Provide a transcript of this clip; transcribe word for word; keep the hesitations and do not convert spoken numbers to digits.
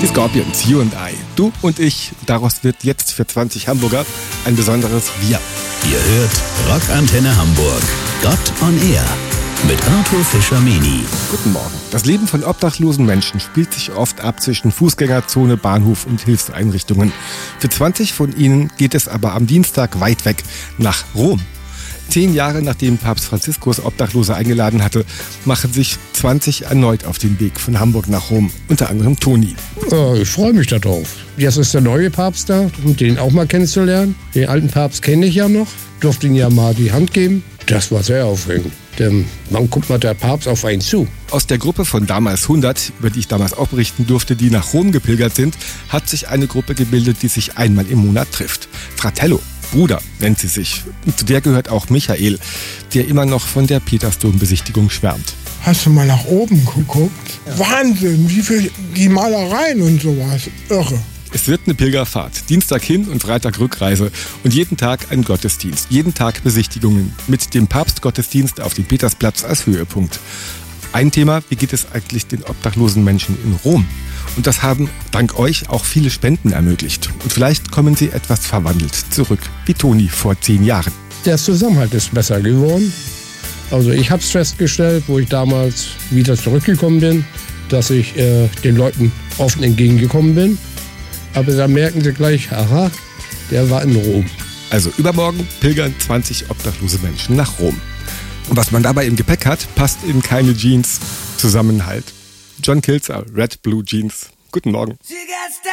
Die Scorpions, You and I. Du und ich, daraus wird jetzt für zwanzig Hamburger ein besonderes Wir. Ihr hört Rockantenne Hamburg. Gott on Air mit Arthur Fischer-Meni. Guten Morgen. Das Leben von obdachlosen Menschen spielt sich oft ab zwischen Fußgängerzone, Bahnhof und Hilfseinrichtungen. Für zwanzig von ihnen geht es aber am Dienstag weit weg nach Rom. Zehn Jahre nachdem Papst Franziskus Obdachlose eingeladen hatte, machen sich zwanzig erneut auf den Weg von Hamburg nach Rom. Unter anderem Toni. Ja, ich freue mich darauf. Jetzt ist der neue Papst da, um den auch mal kennenzulernen. Den alten Papst kenne ich ja noch, durfte ihm ja mal die Hand geben. Das war sehr aufregend. Denn wann kommt mal der Papst auf einen zu? Aus der Gruppe von damals hundert, über die ich damals auch berichten durfte, die nach Rom gepilgert sind, hat sich eine Gruppe gebildet, die sich einmal im Monat trifft. Fratello, Bruder nennt sie sich. Und zu der gehört auch Michael, der immer noch von der Petersdom-Besichtigung schwärmt. Hast du mal nach oben geguckt? Ja. Wahnsinn, wie viel die Malereien und sowas. Irre. Es wird eine Pilgerfahrt. Dienstag hin und Freitag Rückreise. Und jeden Tag ein Gottesdienst. Jeden Tag Besichtigungen. Mit dem Papstgottesdienst auf dem Petersplatz als Höhepunkt. Ein Thema, wie geht es eigentlich den obdachlosen Menschen in Rom? Und das haben dank euch auch viele Spenden ermöglicht. Und vielleicht kommen sie etwas verwandelt zurück, wie Toni vor zehn Jahren. Der Zusammenhalt ist besser geworden. Also ich habe es festgestellt, wo ich damals wieder zurückgekommen bin, dass ich äh, den Leuten offen entgegengekommen bin. Aber da merken sie gleich, aha, der war in Rom. Also übermorgen pilgern zwanzig obdachlose Menschen nach Rom. Und was man dabei im Gepäck hat, passt in keine Jeans. Zusammenhalt. John Kilzer, Red Blue Jeans. Guten Morgen.